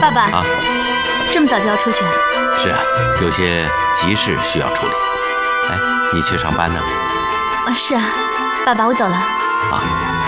爸爸啊， 这么早就要出去啊？ 是啊，有些急事需要处理。哎，你去上班呢？ 是啊，爸爸，我走了。 啊。